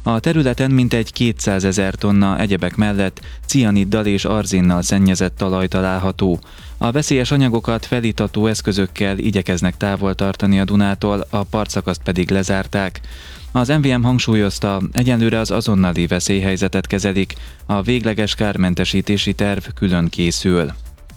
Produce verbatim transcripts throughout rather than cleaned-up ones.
A területen mintegy kétszázezer tonna egyebek mellett cianiddal és arzinnal szennyezett talaj található. A veszélyes anyagokat felítató eszközökkel igyekeznek távol tartani a Dunától, a partszakaszt pedig lezárták. Az em vé em hangsúlyozta, egyenlőre az azonnali veszélyhelyzetet kezelik, a végleges kármentesítési terv külön készül.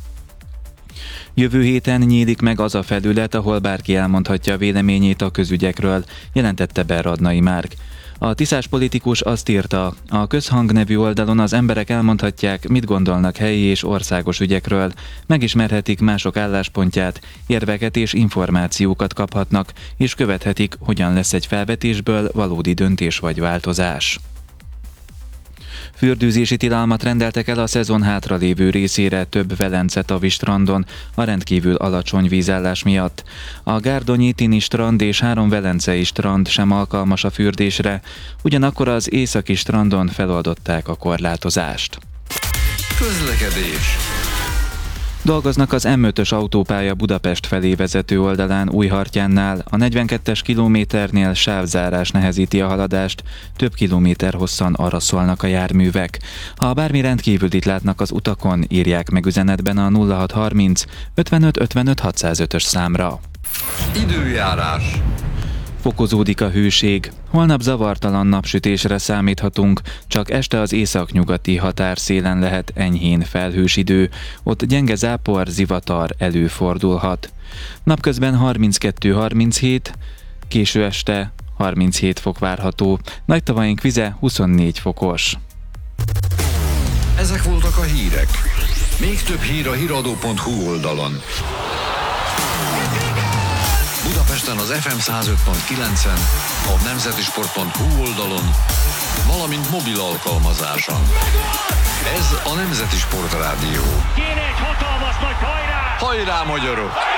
Jövő héten nyílik meg az a felület, ahol bárki elmondhatja véleményét a közügyekről, jelentette be Radnai Márk. A tiszás politikus azt írta, a Közhang nevű oldalon az emberek elmondhatják, mit gondolnak helyi és országos ügyekről, megismerhetik mások álláspontját, érveket és információkat kaphatnak, és követhetik, hogyan lesz egy felvetésből valódi döntés vagy változás. Fürdőzési tilalmat rendeltek el a szezon hátralévő részére több Velence-tavi strandon a rendkívül alacsony vízállás miatt. A Gárdonyi Tini strand és három velencei strand sem alkalmas a fürdésre, ugyanakkor az északi strandon feloldották a korlátozást. Közlekedés. Dolgoznak az em ötös autópálya Budapest felé vezető oldalán Újhartyánnál, a negyvenkettes kilométernél sávzárás nehezíti a haladást, több kilométer hosszan araszolnak a járművek. Ha bármi rendkívülit látnak az utakon, írják meg üzenetben a nulla hat harminc ötvenöt ötvenöt hatszázötös számra. Időjárás. Fokozódik a hőség. Holnap zavartalan napsütésre számíthatunk, csak este az északnyugati határszélen lehet enyhén felhős idő, ott gyenge zápor, zivatar előfordulhat. Napközben harminckettő harminchét, késő este harminchét fok várható, Nagytavaink vize huszonnégy fokos. Ezek voltak a hírek. Még több hír a híradó pont hu oldalon. Budapesten az ef em száz öt pont kilencen, a nemzetisport pont hu oldalon, valamint mobil alkalmazáson. Ez a Nemzeti Sport Rádió. Kéne egy hatalmas nagy hajrá! Hajrá, magyarok!